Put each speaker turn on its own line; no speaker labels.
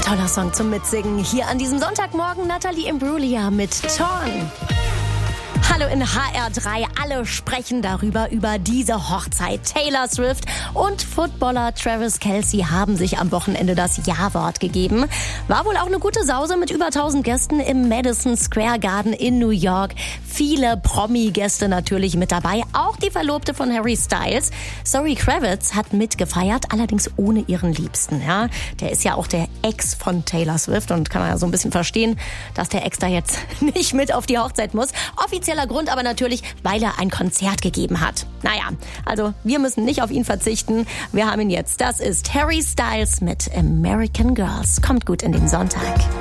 Toller Song zum Mitsingen. Hier an diesem Sonntagmorgen Natalie Imbruglia mit Torn. Hallo in HR3. Alle sprechen darüber, über diese Hochzeit. Taylor Swift und Footballer Travis Kelce haben sich am Wochenende das Ja-Wort gegeben. War wohl auch eine gute Sause mit über 1000 Gästen im Madison Square Garden in New York. Viele Promi-Gäste natürlich mit dabei. Auch die Verlobte von Harry Styles. Zoe Kravitz hat mitgefeiert, allerdings ohne ihren Liebsten. Ja, der ist ja auch der Ex von Taylor Swift und kann man ja so ein bisschen verstehen, dass der Ex da jetzt nicht mit auf die Hochzeit muss. Offizieller Grund aber natürlich, weil er ein Konzert gegeben hat. Naja, also wir müssen nicht auf ihn verzichten. Wir haben ihn jetzt. Das ist Harry Styles mit American Girls. Kommt gut in den Sonntag.